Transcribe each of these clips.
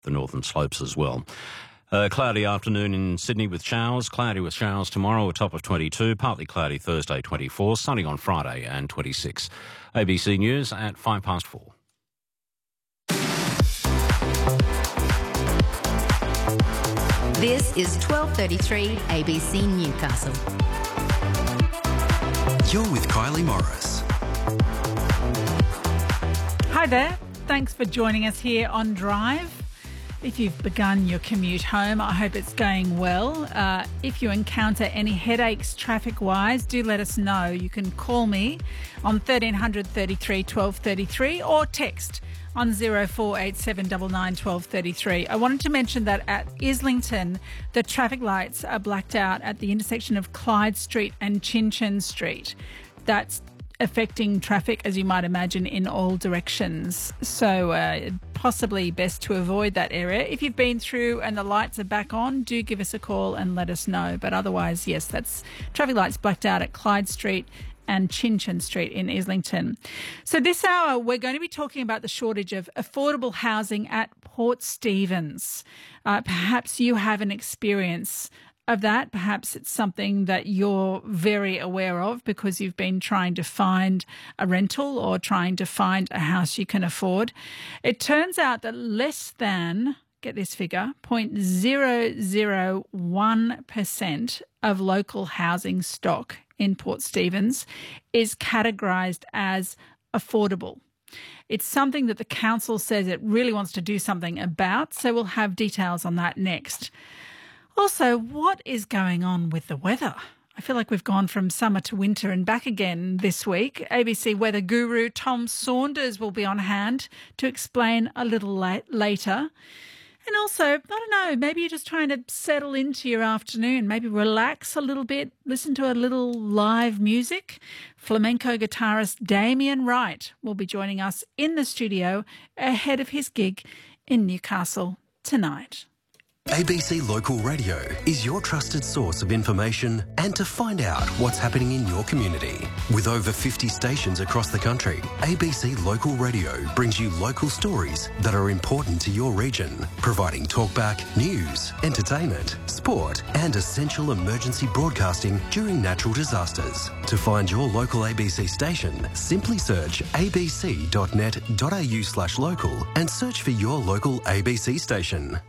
the northern slopes as well. Cloudy afternoon in Sydney with showers. Cloudy with showers tomorrow, a top of 22. Partly cloudy Thursday, 24. Sunny on Friday and 26. ABC News at 4:05. This is 12:33 ABC Newcastle. You're with Kylie Morris. Hi there. Thanks for joining us here on Drive. If you've begun your commute home, I hope it's going well. If you encounter any headaches traffic-wise, do let us know. You can call me on 1300 33 1233 or text on 0487 99 1233. I wanted to mention that at Islington, the traffic lights are blacked out at the intersection of Clyde Street and Chin Chin Street. That's affecting traffic, as you might imagine, in all directions. So possibly best to avoid that area. If you've been through and the lights are back on, do give us a call and let us know. But otherwise, yes, that's traffic lights blacked out at Clyde Street and Chin Chin Street in Islington. So this hour, we're going to be talking about the shortage of affordable housing at Port Stephens. Perhaps you have an experience of that. Perhaps it's something that you're very aware of because you've been trying to find a rental or trying to find a house you can afford. It turns out that less than, get this figure, 0.001% of local housing stock in Port Stephens is categorised as affordable. It's something that the council says it really wants to do something about, so we'll have details on that next. Also, what is going on with the weather? I feel like we've gone from summer to winter and back again this week. ABC weather guru Tom Saunders will be on hand to explain a little later. And also, I don't know, maybe you're just trying to settle into your afternoon, maybe relax a little bit, listen to a little live music. Flamenco guitarist Damien Wright will be joining us in the studio ahead of his gig in Newcastle tonight. ABC Local Radio is your trusted source of information and to find out what's happening in your community. With over 50 stations across the country, ABC Local Radio brings you local stories that are important to your region, providing talkback, news, entertainment, sport and essential emergency broadcasting during natural disasters. To find your local ABC station, simply search abc.net.au/local and search for your local ABC station.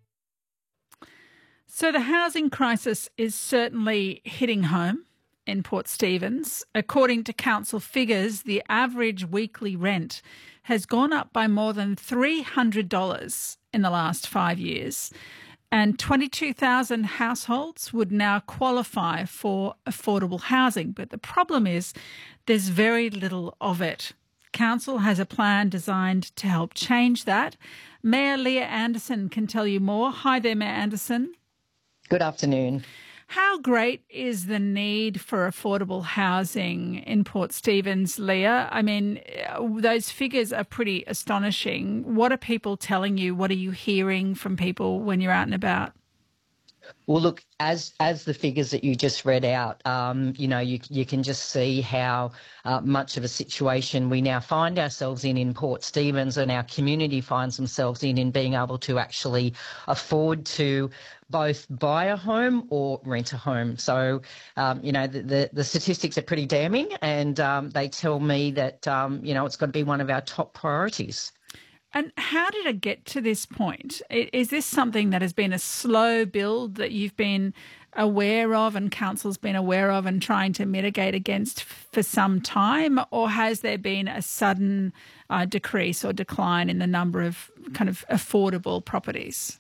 So the housing crisis is certainly hitting home in Port Stephens. According to council figures, the average weekly rent has gone up by more than $300 in the last 5 years, and 22,000 households would now qualify for affordable housing. But the problem is there's very little of it. Council has a plan designed to help change that. Mayor Leah Anderson can tell you more. Hi there, Mayor Anderson. Good afternoon. How great is the need for affordable housing in Port Stephens, Leah? I mean, those figures are pretty astonishing. What are people telling you? What are you hearing from people when you're out and about? Well, look, as the figures that you just read out, you can just see how much of a situation we now find ourselves in Port Stephens, and our community finds themselves in being able to actually afford to both buy a home or rent a home. So, the statistics are pretty damning, and they tell me that, it's got to be one of our top priorities. And how did it get to this point? Is this something that has been a slow build that you've been aware of and council's been aware of and trying to mitigate against for some time? Or has there been a sudden decrease or decline in the number of kind of affordable properties?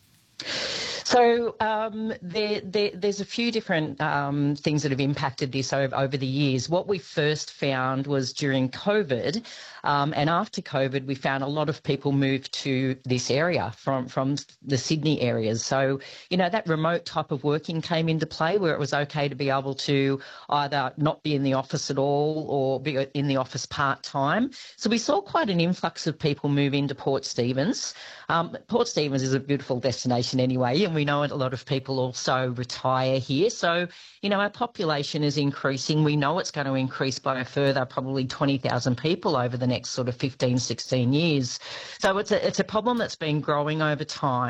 So there's a few different things that have impacted this over the years. What we first found was during COVID, and after COVID, we found a lot of people moved to this area from the Sydney areas. So, that remote type of working came into play where it was okay to be able to either not be in the office at all or be in the office part-time. So we saw quite an influx of people move into Port Stephens. Port Stephens is a beautiful destination anyway, and we know a lot of people also retire here. So, our population is increasing. We know it's going to increase by a further probably 20,000 people over the next sort of 15, 16 years. So it's a problem that's been growing over time.